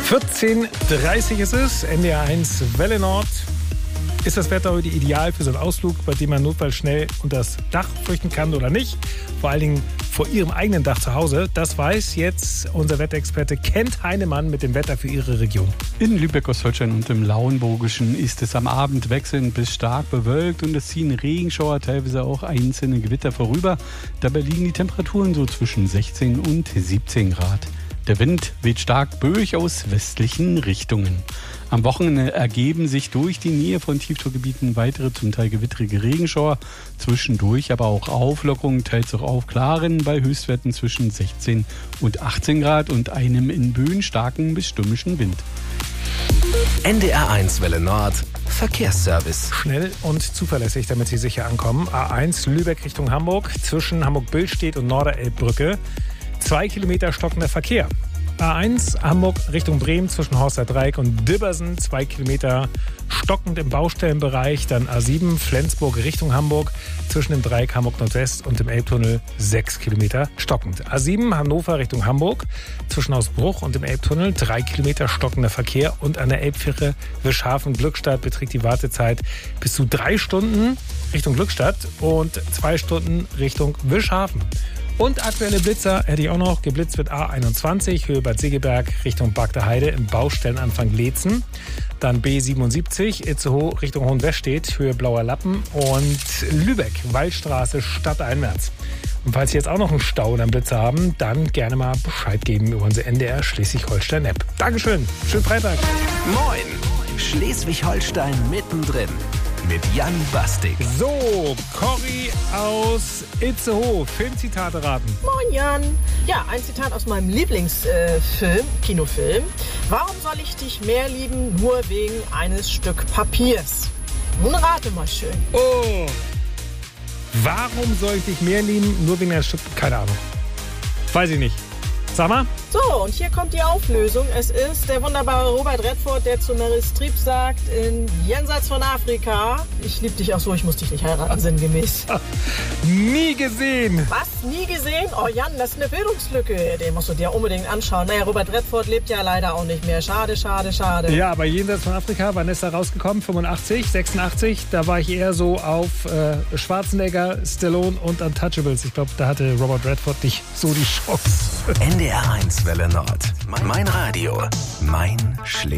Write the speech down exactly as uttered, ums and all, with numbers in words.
vierzehn Uhr dreißig ist es, N D R eins Welle Nord. Ist das Wetter heute ideal für so einen Ausflug, bei dem man notfalls schnell unter das Dach flüchten kann oder nicht? Vor allen Dingen vor Ihrem eigenen Dach zu Hause. Das weiß jetzt unser Wetterexperte Kent Heinemann mit dem Wetter für Ihre Region. In Lübeck, Ostholstein und im Lauenburgischen ist es am Abend wechselnd bis stark bewölkt und es ziehen Regenschauer, teilweise auch einzelne Gewitter vorüber. Dabei liegen die Temperaturen so zwischen sechzehn und siebzehn Grad. Der Wind weht stark böig aus westlichen Richtungen. Am Wochenende ergeben sich durch die Nähe von Tiefdruckgebieten weitere, zum Teil gewittrige Regenschauer. Zwischendurch aber auch Auflockerungen, teils auch Aufklaren bei Höchstwerten zwischen sechzehn und achtzehn Grad und einem in Böen starken bis stürmischen Wind. N D R eins Welle Nord Verkehrsservice. Schnell und zuverlässig, damit Sie sicher ankommen. A eins Lübeck Richtung Hamburg, zwischen Hamburg-Billstedt und Norderelbbrücke. Zwei Kilometer stockender Verkehr. A eins Hamburg Richtung Bremen zwischen Horster Dreieck und Dibbersen, zwei Kilometer stockend im Baustellenbereich. Dann A sieben Flensburg Richtung Hamburg zwischen dem Dreieck Hamburg Nordwest und dem Elbtunnel, sechs Kilometer stockend. A sieben Hannover Richtung Hamburg zwischen Hausbruch und dem Elbtunnel, drei Kilometer stockender Verkehr. Und an der Elbfähre Wischhafen Glückstadt beträgt die Wartezeit bis zu drei Stunden Richtung Glückstadt und zwei Stunden Richtung Wischhafen. Und aktuelle Blitzer hätte ich auch noch. Geblitzt wird A einundzwanzig, Höhe Bad Segeberg Richtung Bagdaheide im Baustellenanfang Leetzen. Dann B siebenundsiebzig, Itzehoe Richtung Hohenwestedt, Höhe Blauer Lappen. Und Lübeck, Waldstraße stadteinwärts. Und falls Sie jetzt auch noch einen Stau oder einen Blitzer haben, dann gerne mal Bescheid geben über unsere N D R Schleswig-Holstein-App. Dankeschön, schönen Freitag. Moin, Schleswig-Holstein mittendrin. Mit Jan Bastik. So, Corrie aus Itzehoe. Filmzitate raten. Moin Jan. Ja, ein Zitat aus meinem Lieblingsfilm, äh, Kinofilm. Warum soll ich dich mehr lieben, nur wegen eines Stück Papiers? Nun rate mal schön. Oh. Warum soll ich dich mehr lieben, nur wegen eines Stück? Keine Ahnung. Weiß ich nicht. Sag mal. So, und hier kommt die Auflösung. Es ist der wunderbare Robert Redford, der zu Meryl Streep sagt, in Jenseits von Afrika, ich liebe dich auch so, ich muss dich nicht heiraten, sinngemäß. Nie gesehen. Was? Nie gesehen? Oh Jan, das ist eine Bildungslücke. Den musst du dir unbedingt anschauen. Naja, Robert Redford lebt ja leider auch nicht mehr. Schade, schade, schade. Ja, aber Jenseits von Afrika, wann ist er rausgekommen? fünfundachtzig, sechsundachtzig. Da war ich eher so auf äh, Schwarzenegger, Stallone und Untouchables. Ich glaube, da hatte Robert Redford nicht so die Chance. N D R eins Welle Nord. Mein Radio. Mein Schleswig.